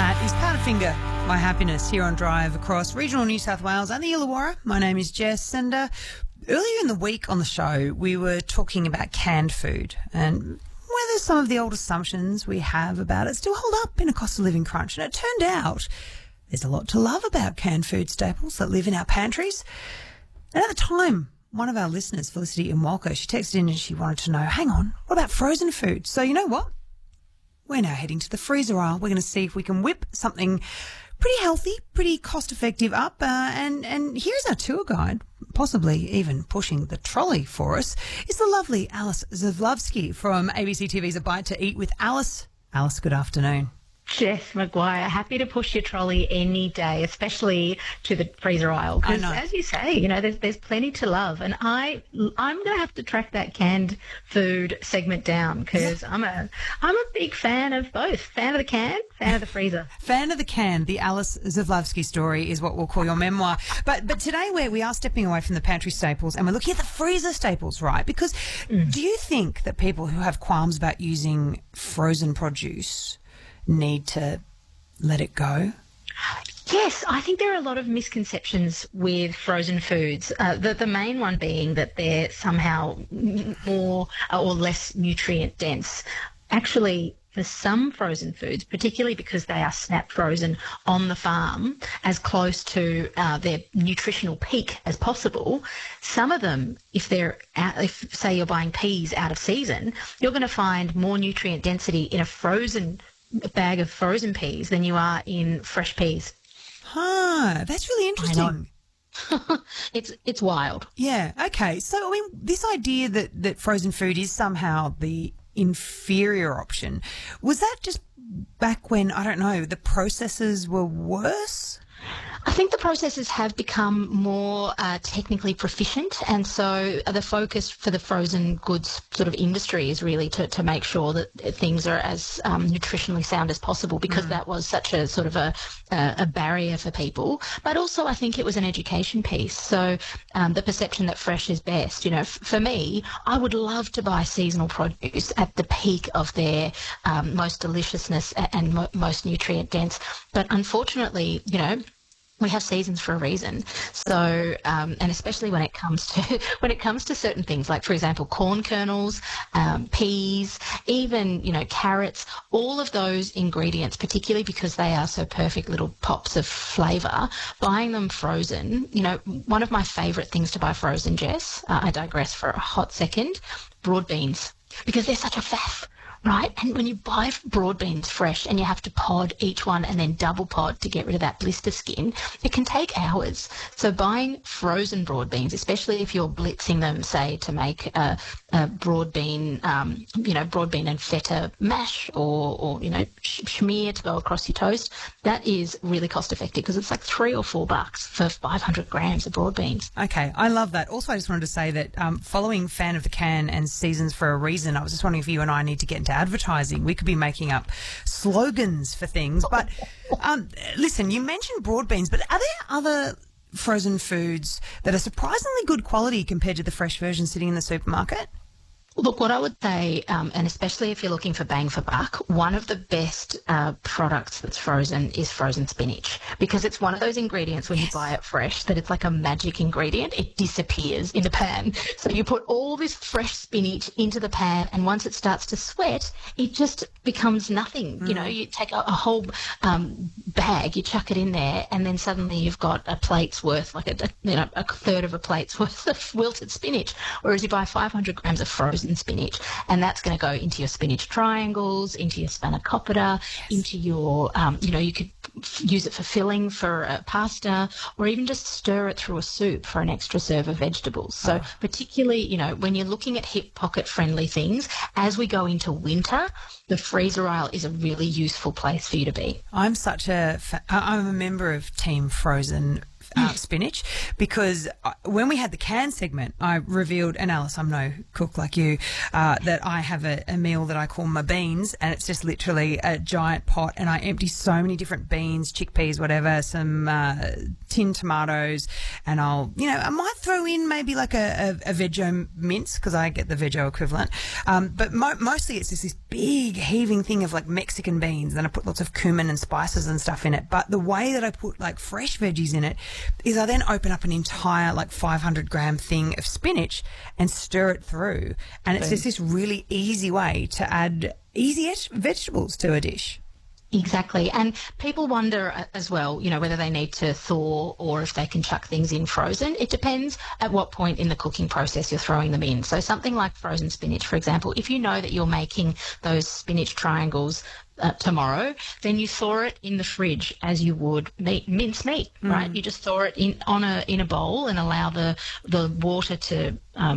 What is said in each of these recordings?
That is Powderfinger, My Happiness, here on Drive across regional New South Wales and the Illawarra. My name is Jess, and earlier in the week on the show, we were talking about canned food and whether some of the old assumptions we have about it still hold up in a cost of living crunch. And it turned out there's a lot to love about canned food staples that live in our pantries. And at the time, one of our listeners, Felicity in Walker, she texted in and she wanted to know, hang on, what about frozen food? So you know what? We're now heading to the freezer aisle. We're going to see if we can whip something pretty healthy, pretty cost-effective up. And here's our tour guide, possibly even pushing the trolley for us, is the lovely Alice Zavlovsky from ABC TV's A Bite to Eat with Alice. Alice, good afternoon. Jess Maguire, happy to push your trolley any day, especially to the freezer aisle. Because as you say, you know, there's plenty to love. And I'm going to have to track that canned food segment down because I'm a big fan of both. Fan of the can, fan of the freezer. Fan of the can. The Alice Zavlovsky story is what we'll call your memoir. But today we are stepping away from the pantry staples and we're looking at the freezer staples, right? Because do you think that people who have qualms about using frozen produce need to let it go? Yes, I think there are a lot of misconceptions with frozen foods. The main one being that they're somehow more or less nutrient dense. Actually, for some frozen foods, particularly because they are snap frozen on the farm as close to their nutritional peak as possible, some of them, if say you're buying peas out of season, you're going to find more nutrient density in a bag of frozen peas than you are in fresh peas. That's really interesting. I know. It's wild. Yeah, okay. So, I mean, this idea that frozen food is somehow the inferior option, was that just back when, I don't know, the processes were worse? I think the processors have become more technically proficient, and so the focus for the frozen goods sort of industry is really to make sure that things are as nutritionally sound as possible, because that was such a sort of a barrier for people. But also I think it was an education piece. So the perception that fresh is best, you know, for me, I would love to buy seasonal produce at the peak of their most deliciousness and most nutrient dense. But unfortunately, you know, we have seasons for a reason. So, and especially when it comes to certain things, like, for example, corn kernels, peas, even, you know, carrots, all of those ingredients, particularly because they are so perfect little pops of flavour, buying them frozen, you know, one of my favourite things to buy frozen, Jess, I digress for a hot second, broad beans, because they're such a faff. Right, and when you buy broad beans fresh and you have to pod each one and then double pod to get rid of that blister skin, it can take hours. So buying frozen broad beans, especially if you're blitzing them, say, to make a broad bean, broad bean and feta mash or schmear to go across your toast, that is really cost effective because it's like $3 or $4 for 500 grams of broad beans. Okay, I love that. Also, I just wanted to say that following Fan of the Can and Seasons for a Reason, I was just wondering if you and I need to get into advertising. We could be making up slogans for things. But listen, you mentioned broad beans, but are there other frozen foods that are surprisingly good quality compared to the fresh version sitting in the supermarket? Look, what I would say, and especially if you're looking for bang for buck, one of the best products that's frozen is frozen spinach, because it's one of those ingredients when you buy it fresh that it's like a magic ingredient. It disappears in the pan. So you put all this fresh spinach into the pan, and once it starts to sweat, it just becomes nothing. You know, you take a whole bag, you chuck it in there, and then suddenly you've got a plate's worth, like a third of a plate's worth of wilted spinach. Whereas you buy 500 grams of frozen spinach, and that's going to go into your spinach triangles, into your spanakopita, into your, you could use it for filling for pasta, or even just stir it through a soup for an extra serve of vegetables. So particularly, you know, when you're looking at hip pocket friendly things, as we go into winter, the freezer aisle is a really useful place for you to be. I'm a member of Team Frozen spinach, because when we had the canned segment, I revealed, and Alice, I'm no cook like you, that I have a meal that I call my beans, and it's just literally a giant pot, and I empty so many different beans, chickpeas, whatever, some tinned tomatoes, and I might throw in maybe like a veggie mince, because I get the veggie equivalent, but mostly it's just this big heaving thing of like Mexican beans. Then I put lots of cumin and spices and stuff in it. But the way that I put like fresh veggies in it is I then open up an entire like 500 gram thing of spinach and stir it through. And it's just this really easy way to add easy vegetables to a dish. Exactly. And people wonder as well, whether they need to thaw or if they can chuck things in frozen. It depends at what point in the cooking process you're throwing them in. So something like frozen spinach, for example, if you know that you're making those spinach triangles tomorrow, then you thaw it in the fridge as you would mince meat, right? You just thaw it in a bowl and allow the water to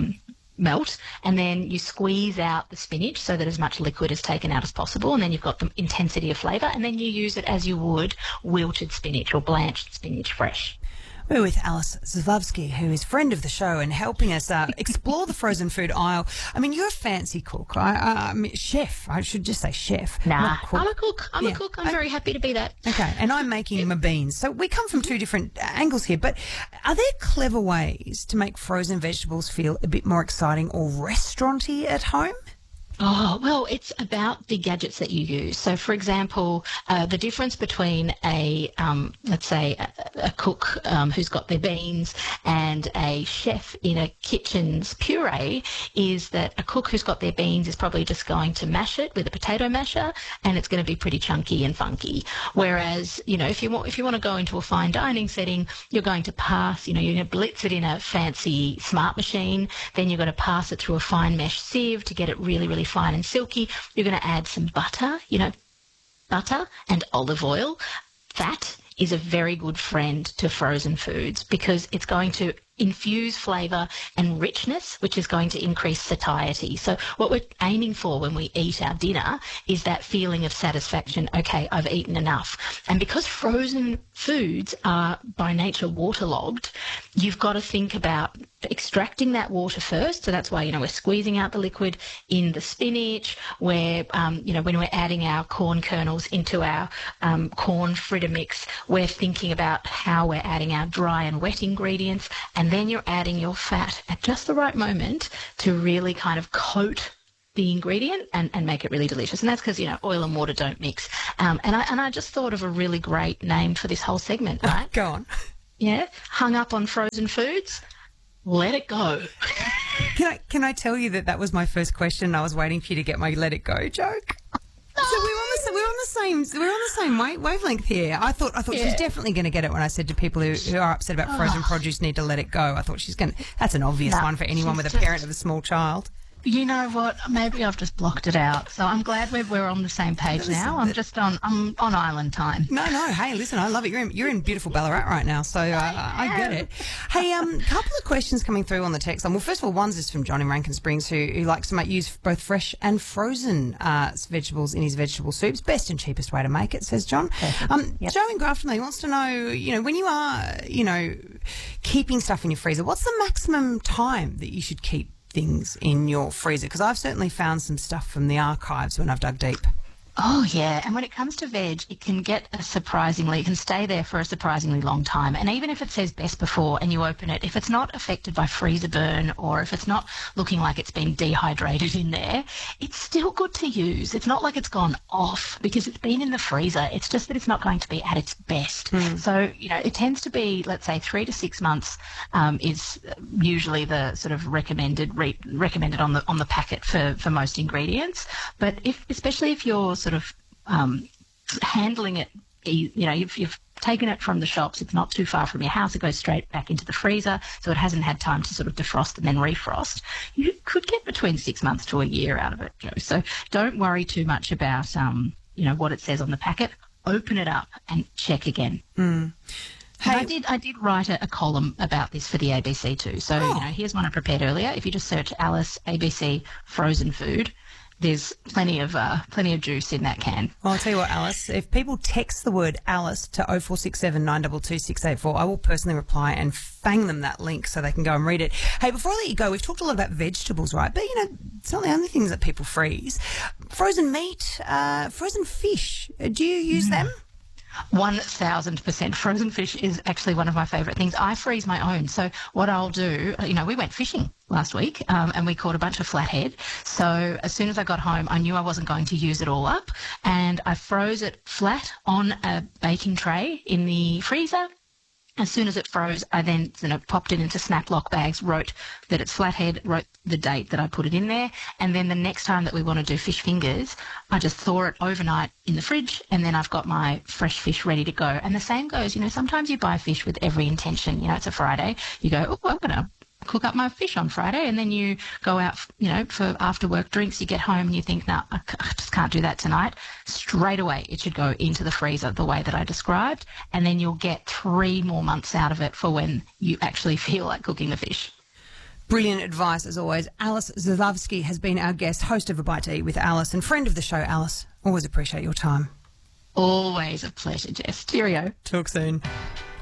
melt, and then you squeeze out the spinach so that as much liquid is taken out as possible, and then you've got the intensity of flavour, and then you use it as you would wilted spinach or blanched spinach fresh. We're with Alice Zlavsky, who is friend of the show and helping us explore the frozen food aisle. I mean, you're a fancy cook. I'm chef. I should just say chef. Nah, I'm a cook. I'm a cook. I'm very happy to be that. Okay, and I'm making my beans. So we come from two different angles here, but are there clever ways to make frozen vegetables feel a bit more exciting or restauranty at home? Oh, well, it's about the gadgets that you use. So, for example, the difference between let's say, a cook who's got their beans and a chef in a kitchen's puree is that a cook who's got their beans is probably just going to mash it with a potato masher, and it's going to be pretty chunky and funky. Whereas, if you want to go into a fine dining setting, you're going to pass, you're going to blitz it in a fancy smart machine, then you're going to pass it through a fine mesh sieve to get it really, really fine and silky. You're going to add some butter, butter and olive oil. That is a very good friend to frozen foods because it's going to infuse flavour and richness, which is going to increase satiety. So what we're aiming for when we eat our dinner is that feeling of satisfaction. Okay, I've eaten enough. And because frozen foods are by nature waterlogged, you've got to think about extracting that water first. So that's why, we're squeezing out the liquid in the spinach, where, when we're adding our corn kernels into our corn fritter mix, we're thinking about how we're adding our dry and wet ingredients, and then you're adding your fat at just the right moment to really kind of coat the ingredient and make it really delicious. And that's because, oil and water don't mix. And I just thought of a really great name for this whole segment, right? Go on. Yeah, hung up on frozen foods. Let it go. Can I tell you that was my first question? I was waiting for you to get my "let it go" joke. No. So we're on the same wavelength here. I thought she's definitely going to get it when I said to people who are upset about frozen produce need to let it go. I thought she's going to. That's an obvious one for anyone with a parent of a small child. You know what? Maybe I've just blocked it out. So I'm glad we're on the same page now. I'm on island time. No. Hey, listen, I love it. You're in beautiful Ballarat right now, so I get it. Hey, couple of questions coming through on the text line. Well, first of all, one's is from John in Rankin Springs, who likes to use both fresh and frozen vegetables in his vegetable soups. Best and cheapest way to make it, says John. Yep. Joe in Grafton wants to know, when you are, keeping stuff in your freezer, what's the maximum time that you should keep things in your freezer? Because I've certainly found some stuff from the archives when I've dug deep. Oh, yeah. And when it comes to veg, it can it can stay there for a surprisingly long time. And even if it says best before and you open it, if it's not affected by freezer burn or if it's not looking like it's been dehydrated in there, it's still good to use. It's not like it's gone off because it's been in the freezer. It's just that it's not going to be at its best. So, it tends to be, let's say, 3 to 6 months is usually the sort of recommended on the packet for most ingredients. But especially if you're sort of handling it, you've taken it from the shops, it's not too far from your house, it goes straight back into the freezer, so it hasn't had time to sort of defrost and then refrost. You could get between 6 months to a year out of it, Joe. So don't worry too much about, what it says on the packet. Open it up and check again. Hey. I did write a column about this for the ABC too. So, here's one I prepared earlier. If you just search Alice ABC frozen food, there's plenty of juice in that can. Well, I'll tell you what, Alice, if people text the word Alice to 0467 922 684, I will personally reply and fang them that link so they can go and read it. Hey, before I let you go, we've talked a lot about vegetables, right? But, it's not the only things that people freeze. Frozen meat, frozen fish. Do you use them? 1,000%. Frozen fish is actually one of my favourite things. I freeze my own. So what I'll do, we went fishing last week and we caught a bunch of flathead. So as soon as I got home, I knew I wasn't going to use it all up, and I froze it flat on a baking tray in the freezer. As soon as it froze, I then popped it into Snaplock bags, wrote that it's flathead, wrote the date that I put it in there, and then the next time that we want to do fish fingers, I just thaw it overnight in the fridge, and then I've got my fresh fish ready to go. And the same goes, sometimes you buy fish with every intention. It's a Friday. You go, oh, I'm going to cook up my fish on Friday, and then you go out, for after work drinks. You get home and you think, no, I just can't do that tonight. Straight away, it should go into the freezer the way that I described, and then you'll get 3 more months out of it for when you actually feel like cooking the fish. Brilliant advice, as always. Alice Zaslavsky has been our guest, host of A Bite to Eat with Alice, and friend of the show, Alice. Always appreciate your time. Always a pleasure, Jess. Cheerio. Talk soon.